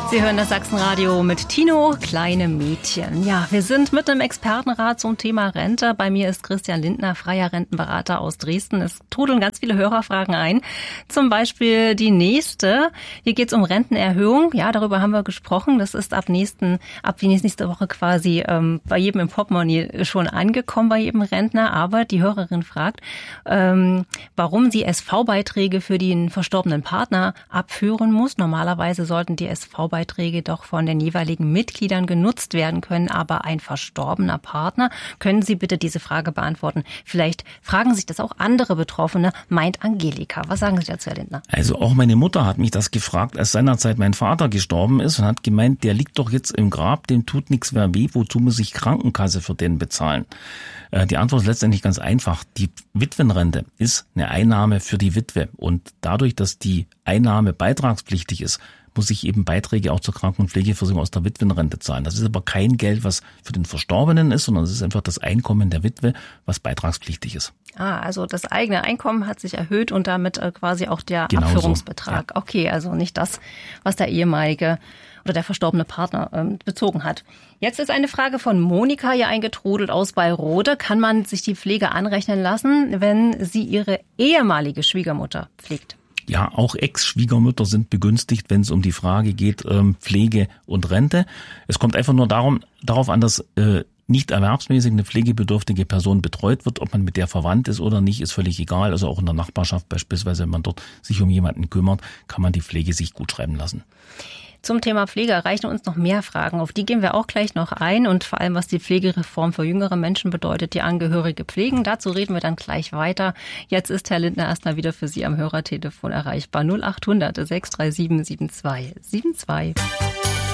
Sie hören das Sachsenradio mit Tino, kleine Mädchen. Ja, wir sind mit einem Expertenrat zum Thema Rente. Bei mir ist Christian Lindner, freier Rentenberater aus Dresden. Es trudeln ganz viele Hörerfragen ein. Zum Beispiel die nächste. Hier geht es um Rentenerhöhung. Ja, darüber haben wir gesprochen. Das ist ab nächste Woche quasi bei jedem im Portemonnaie schon angekommen, bei jedem Rentner. Aber die Hörerin fragt, warum sie SV-Beiträge für den verstorbenen Partner abführen muss. Normalerweise sollten die SV-Beiträge doch von den jeweiligen Mitgliedern genutzt werden können, aber ein verstorbener Partner. Können Sie bitte diese Frage beantworten? Vielleicht fragen sich das auch andere Betroffene, meint Angelika. Was sagen Sie dazu, Herr Lindner? Also auch meine Mutter hat mich das gefragt, als seinerzeit mein Vater gestorben ist und hat gemeint, der liegt doch jetzt im Grab, dem tut nichts mehr weh, wozu muss ich Krankenkasse für den bezahlen? Die Antwort ist letztendlich ganz einfach. Die Witwenrente ist eine Einnahme für die Witwe und dadurch, dass die Einnahme beitragspflichtig ist, muss ich eben Beiträge auch zur Kranken- und Pflegeversicherung aus der Witwenrente zahlen. Das ist aber kein Geld, was für den Verstorbenen ist, sondern es ist einfach das Einkommen der Witwe, was beitragspflichtig ist. Also das eigene Einkommen hat sich erhöht und damit quasi auch der Genau Abführungsbetrag. So, ja. Okay, also nicht das, was der ehemalige oder der verstorbene Partner bezogen hat. Jetzt ist eine Frage von Monika hier eingetrudelt aus Bayrode. Kann man sich die Pflege anrechnen lassen, wenn sie ihre ehemalige Schwiegermutter pflegt? Ja, auch Ex-Schwiegermütter sind begünstigt, wenn es um die Frage geht, Pflege und Rente. Es kommt einfach nur darauf an, dass nicht erwerbsmäßig eine pflegebedürftige Person betreut wird. Ob man mit der verwandt ist oder nicht, ist völlig egal. Also auch in der Nachbarschaft beispielsweise, wenn man dort sich um jemanden kümmert, kann man die Pflege sich gut schreiben lassen. Zum Thema Pflege erreichen uns noch mehr Fragen. Auf die gehen wir auch gleich noch ein. Und vor allem, was die Pflegereform für jüngere Menschen bedeutet, die Angehörige pflegen. Dazu reden wir dann gleich weiter. Jetzt ist Herr Lindner erstmal wieder für Sie am Hörertelefon erreichbar. 0800 637 7272.